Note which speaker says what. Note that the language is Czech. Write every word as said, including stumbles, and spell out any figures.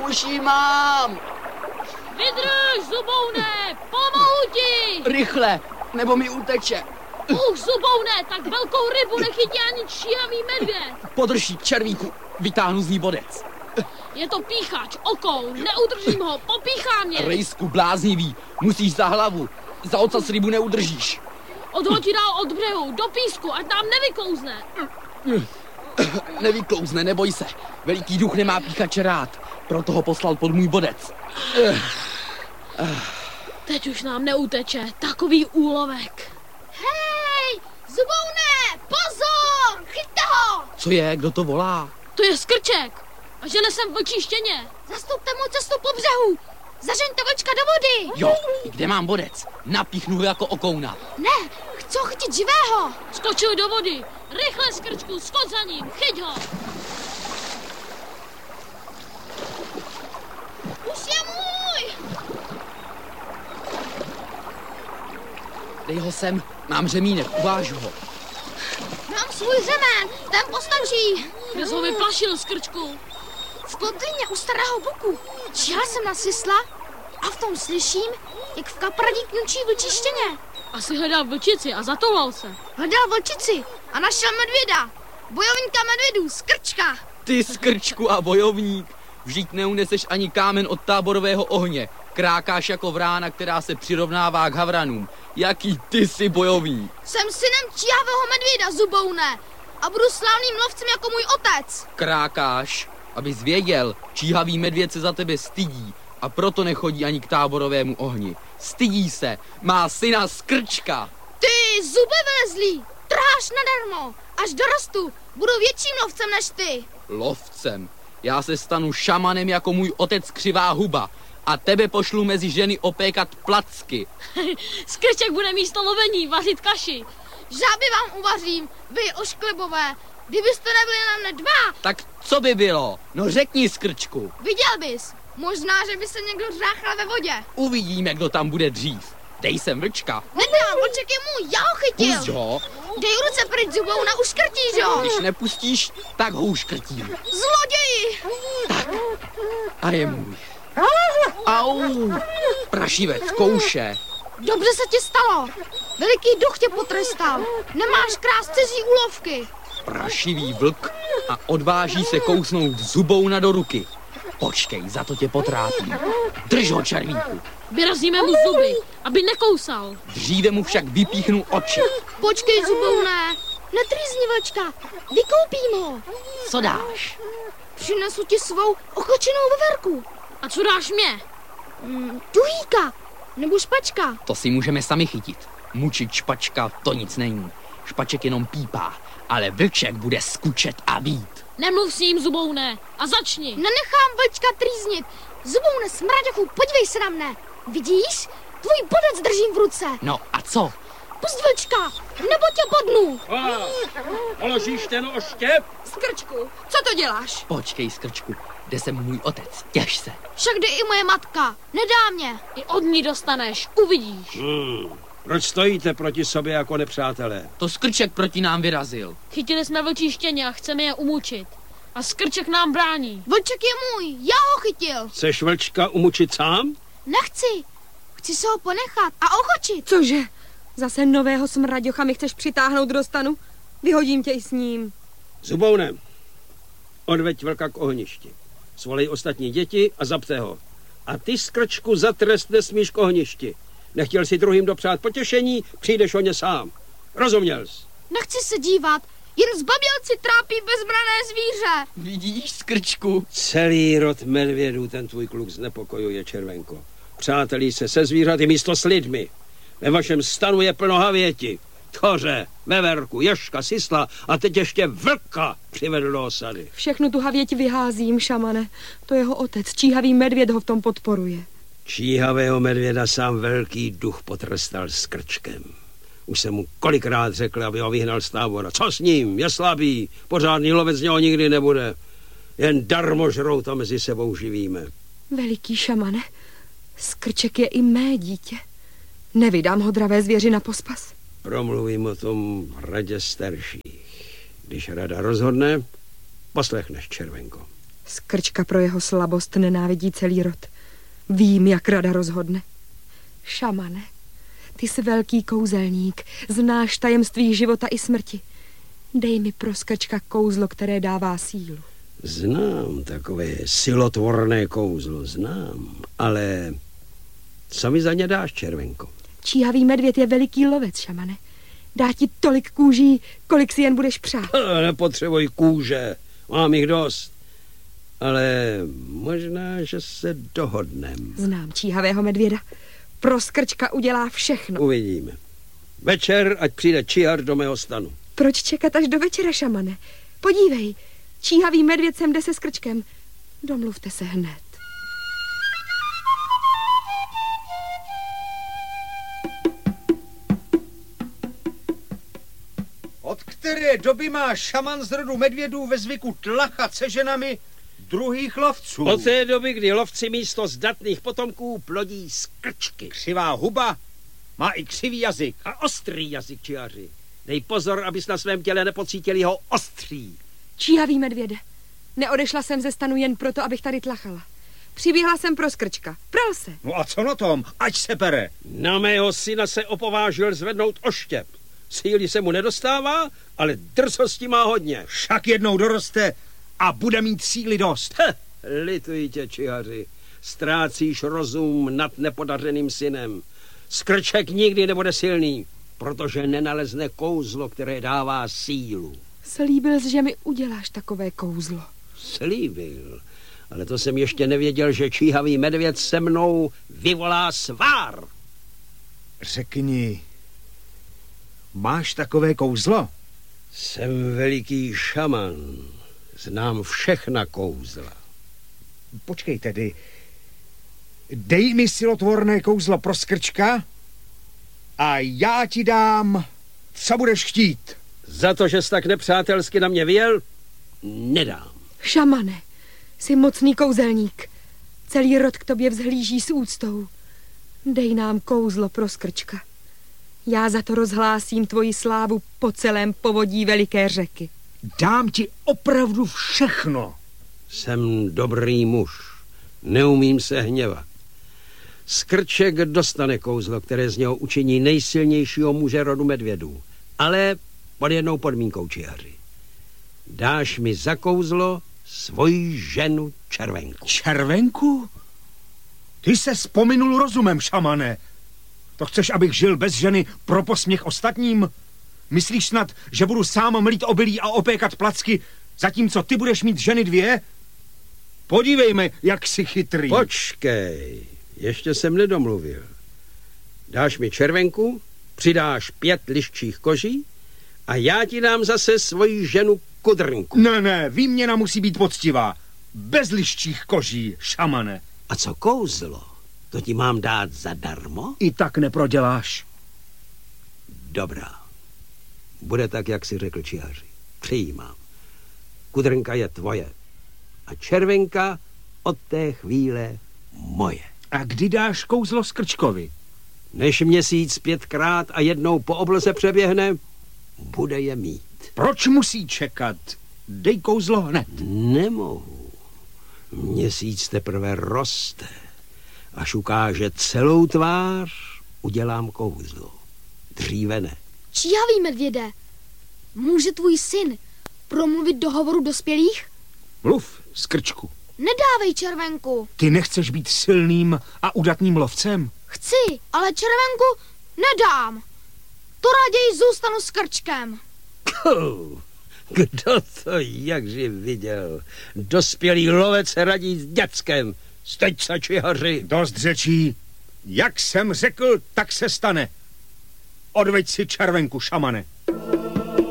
Speaker 1: Uši mám!
Speaker 2: Vydrž, Zuboune! Pomohu ti!
Speaker 1: Rychle, nebo mi uteče.
Speaker 2: Uch, Zuboune, tak velkou rybu nechytí ani číhavý medvěd.
Speaker 1: Podrž jí, červíku, vytáhnu z ní bodec.
Speaker 2: Je to píchač, okoun, neudržím ho, popíchá mě.
Speaker 1: Rejsku, bláznivý, musíš za hlavu. Za ocas rybu neudržíš.
Speaker 2: Odhoď ji dál od břehu, do písku, ať nám nevyklouzne.
Speaker 1: Nevyklouzne, neboj se. Veliký duch nemá píchače rád, proto ho poslal pod můj bodec.
Speaker 2: Teď už nám neuteče, takový úlovek.
Speaker 3: Hej, Zuboune, pozor, chyťte ho!
Speaker 1: Co je, kdo to volá?
Speaker 2: To je Skrček a žene sem vlčí štěně.
Speaker 3: Zastupte mu cestu po břehu, zažeňte vlčka do vody.
Speaker 1: Jo, kde mám bodec? Napíchnu ho jako okouna.
Speaker 3: Ne, chci ho chytit živého.
Speaker 2: Skočil do vody, rychle Skrčku, skoč za ním, chyť ho.
Speaker 3: Už je můj!
Speaker 1: Dej ho sem, mám řemínek, uvážu ho.
Speaker 3: Mám svůj řemen, ten postačí.
Speaker 2: Kde jsi ho vyplašil, Skrčku?
Speaker 3: V kotlině u starého buku. Čihal jsem na sisla a v tom slyším, jak v kapradí kňučí vlčí štěně.
Speaker 2: Asi hledal vlčici a zatoulal se.
Speaker 3: Hledal vlčici a našel medvěda. Bojovníka medvědů, Skrčka.
Speaker 1: Ty, Skrčku a bojovník, vždyť neuneseš ani kámen od táborového ohně. Krákáš jako vrána, která se přirovnává k havranům. Jaký ty jsi bojovník?
Speaker 3: Jsem synem číhavého medvěda, Zuboune, a budu slavným lovcem jako můj otec.
Speaker 1: Krákáš, abys věděl, číhavý medvěd se za tebe stydí a proto nechodí ani k táborovému ohni. Stydí se, má syna Skrčka.
Speaker 3: Ty, zube vylezlý, trháš nadarmo. Až dorostu, budu větším lovcem než ty.
Speaker 1: Lovcem? Já se stanu šamanem jako můj otec Křivá huba a tebe pošlu mezi ženy opékat placky.
Speaker 2: Skrček bude místo lovení vařit kaši.
Speaker 3: Žáby vám uvařím, vy ošklebové. Kdybyste nebyli na mne dva.
Speaker 1: Tak co by bylo? No řekni, Skrčku.
Speaker 3: Viděl bys. Možná, že by se někdo řáchal ve vodě.
Speaker 1: Uvidíme, kdo tam bude dřív. Dej sem vlčka.
Speaker 3: Nedám, vlček je můj, já ho chytil.
Speaker 1: Pusť ho.
Speaker 3: Dej ruce pryč, Zubouna, uškrtíš ho.
Speaker 1: Když nepustíš, tak ho uškrtím.
Speaker 3: Zloději.
Speaker 1: Tak. A je můj. Au. Prašivec, kouše.
Speaker 3: Dobře se ti stalo. Veliký duch tě potrestal. Nemáš krást cizí úlovky.
Speaker 1: Prašivý vlk a odváží se kousnout Zubouna do ruky. Počkej, za to tě potrápím. Drž ho, červíku.
Speaker 2: Vyrazíme mu zuby, aby nekousal.
Speaker 1: Dříve mu však vypíchnu oči.
Speaker 3: Počkej, Zuboune. Netrýzni vlčka. Vykoupím ho.
Speaker 1: Co dáš?
Speaker 3: Přinesu ti svou ochočenou veverku.
Speaker 2: A co dáš mě?
Speaker 3: Mm, tuhýka. Nebo špačka.
Speaker 1: To si můžeme sami chytit. Mučit špačka, to nic není. Špaček jenom pípá, ale vlček bude skučet a být.
Speaker 2: Nemluv s ním, Zuboune, a začni.
Speaker 3: Nenechám vlčka trýznit. Zuboune, smraďochu, podívej se na mne. Vidíš? Tvůj bodec držím v ruce.
Speaker 1: No a co?
Speaker 3: Pust vlčka, nebo tě bodnu.
Speaker 4: Položíš ten oštěp?
Speaker 3: Skrčku, co to děláš?
Speaker 1: Počkej, Skrčku, kde jsem můj otec, těž se.
Speaker 3: Však jde i moje matka, nedá mě.
Speaker 2: I od ní dostaneš, uvidíš.
Speaker 4: Hmm. Proč stojíte proti sobě jako nepřátelé?
Speaker 1: To Skrček proti nám vyrazil.
Speaker 2: Chytili jsme vlčí štěně a chceme je umučit. A Skrček nám brání.
Speaker 3: Vlček je můj, já ho chytil.
Speaker 4: Chceš vlčka umučit sám?
Speaker 3: Nechci, chci se ho ponechat a ochočit.
Speaker 5: Cože? Zase nového smraďocha mi chceš přitáhnout do stanu? Vyhodím tě i s ním.
Speaker 4: Zuboune, odveď vlka k ohništi. Svolej ostatní děti a zapte ho. A ty, Skrčku, za trest nesmíš k ohništi. Nechtěl si druhým dopřát potěšení, přijdeš o ně sám. Rozuměl jsi?
Speaker 3: Nechci se dívat, jen zbabělci trápí bezbrané zvíře.
Speaker 1: Vidíš, Skrčku?
Speaker 4: Celý rod medvědů ten tvůj kluk znepokojuje, Červenko. Přátelí se se zvířaty místo s lidmi. Ve vašem stanu je plno havěti. Tchoře, veverku, ježka, sisla a teď ještě vlka přivedl do osady.
Speaker 5: Všechno tu havěti vyházím, šamane. To jeho otec, číhavý medvěd, ho v tom podporuje.
Speaker 4: Číhavého medvěda sám velký duch potrestal Skrčkem. Už jsem mu kolikrát řekl, aby ho vyhnal z tábora. Co s ním? Je slabý, pořádný lovec z něho nikdy nebude. Jen darmo žrou to mezi sebou živíme.
Speaker 5: Veliký šamane, Skrček je i mé dítě. Nevydám ho dravé zvěři na pospas.
Speaker 4: Promluvím o tom v radě starších. Když rada rozhodne, poslechneš, Červenko.
Speaker 5: Skrčka pro jeho slabost nenávidí celý rod. Vím, jak rada rozhodne. Šamane, ty jsi velký kouzelník, znáš tajemství života i smrti. Dej mi pro Skrčka kouzlo, které dává sílu.
Speaker 4: Znám takové silotvorné kouzlo, znám, ale co mi za ně dáš, Červenko?
Speaker 5: Číhavý medvěd je veliký lovec, šamane. Dá ti tolik kůží, kolik si jen budeš přát.
Speaker 4: Nepotřebuj kůže, mám jich dost. Ale možná, že se dohodnem.
Speaker 5: Znám číhavého medvěda. Pro Skrčka udělá všechno.
Speaker 4: Uvidíme. Večer, ať přijde číhar do mého stanu.
Speaker 5: Proč čekat až do večera, šamane? Podívej, číhavý medvěd sem jde se Skrčkem. Domluvte se hned.
Speaker 6: Od které doby má šaman z rodu medvědů ve zvyku tlachat se ženami druhých lovců?
Speaker 4: Od té doby, kdy lovci místo zdatných potomků plodí skrčky.
Speaker 6: Křivá huba má i křivý jazyk.
Speaker 4: A ostrý jazyk, čiaři. Dej pozor, abys na svém těle nepocítil jeho ostří.
Speaker 5: Číhavý medvěde, neodešla jsem ze stanu jen proto, abych tady tlachala. Přiběhla jsem pro Skrčka. Pral se.
Speaker 6: No a co na tom? Ať se pere.
Speaker 4: Na mého syna se opovážil zvednout oštěp. Síly se mu nedostává, ale drzosti má hodně.
Speaker 6: Však jednou doroste a bude mít síly dost.
Speaker 4: Heh, lituji tě, čihaři. Ztrácíš rozum nad nepodařeným synem. Skrček nikdy nebude silný, protože nenalezne kouzlo, které dává sílu.
Speaker 5: Slíbil jsi, že mi uděláš takové kouzlo.
Speaker 4: Slíbil, ale to jsem ještě nevěděl, že číhavý medvěd se mnou vyvolá svár.
Speaker 6: Řekni, máš takové kouzlo?
Speaker 4: Jsem veliký šaman, znám všechna kouzla.
Speaker 6: Počkej tedy, dej mi silotvorné kouzlo pro Skrčka a já ti dám, co budeš chtít.
Speaker 4: Za to, že jsi tak nepřátelsky na mě vyjel, nedám.
Speaker 5: Šamane, jsi mocný kouzelník. Celý rod k tobě vzhlíží s úctou. Dej nám kouzlo pro Skrčka. Já za to rozhlásím tvoji slávu po celém povodí veliké řeky.
Speaker 6: Dám ti opravdu všechno.
Speaker 4: Jsem dobrý muž. Neumím se hněvat. Skrček dostane kouzlo, které z něho učiní nejsilnějšího muže rodu medvědů. Ale pod jednou podmínkou, čihaři. Dáš mi za kouzlo svoji ženu Červenku.
Speaker 6: Červenku? Ty se vzpominul rozumem, šamane. To chceš, abych žil bez ženy pro posměch ostatním? Myslíš snad, že budu sám mlít obilí a opékat placky, zatímco ty budeš mít ženy dvě? Podívejme, jak jsi chytrý.
Speaker 4: Počkej, ještě jsem nedomluvil. Dáš mi Červenku, přidáš pět liščích koží a já ti dám zase svoji ženu Kudrnku.
Speaker 6: Ne, ne, výměna musí být poctivá. Bez liščích koží, šamane.
Speaker 4: A co kouzlo? To ti mám dát zadarmo?
Speaker 6: I tak neproděláš.
Speaker 4: Dobrá. Bude tak, jak si řekl, čihaři. Přijímám. Kudrnka je tvoje. A Červenka od té chvíle moje.
Speaker 6: A kdy dáš kouzlo Skrčkovi?
Speaker 4: Než měsíc pětkrát a jednou po obloze přeběhne, bude je mít.
Speaker 6: Proč musí čekat? Dej kouzlo hned.
Speaker 4: Nemohu. Měsíc teprve roste. Až ukáže celou tvář, udělám kouzlo. Dříve ne.
Speaker 3: Číhavý medvěde, může tvůj syn promluvit do hovoru dospělých?
Speaker 6: Mluv, Skrčku.
Speaker 3: Nedávej Červenku.
Speaker 6: Ty nechceš být silným a udatným lovcem?
Speaker 3: Chci, ale Červenku nedám. To raději zůstanu s Krčkem.
Speaker 4: Kdo to jakži viděl? Dospělý lovec radí s děckem. Steď se, čihaři.
Speaker 6: Dost řečí. Jak jsem řekl, tak se stane. Odveď si Červenku, šamane.